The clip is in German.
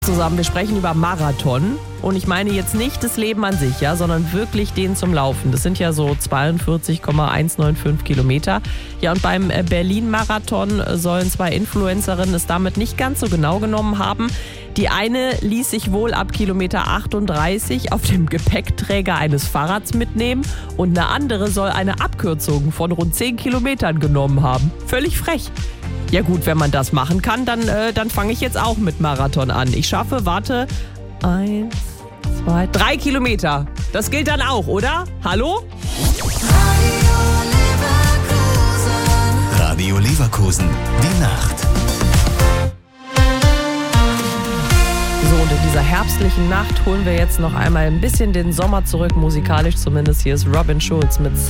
Zusammen, wir sprechen über Marathon und ich meine jetzt nicht das Leben an sich, ja, sondern wirklich den zum Laufen. Das sind ja so 42,195 Kilometer. Ja, und beim Berlin-Marathon sollen 2 Influencerinnen es damit nicht ganz so genau genommen haben. Die eine ließ sich wohl ab Kilometer 38 auf dem Gepäckträger eines Fahrrads mitnehmen und eine andere soll eine Abkürzung von rund 10 Kilometern genommen haben. Völlig frech. Ja gut, wenn man das machen kann, dann fange ich jetzt auch mit Marathon an. Ich schaffe, 1, 2, 3 Kilometer. Das gilt dann auch, oder? Hallo? Radio Leverkusen, die Nacht. So, und in dieser herbstlichen Nacht holen wir jetzt noch einmal ein bisschen den Sommer zurück, musikalisch zumindest. Hier ist Robin Schulz mit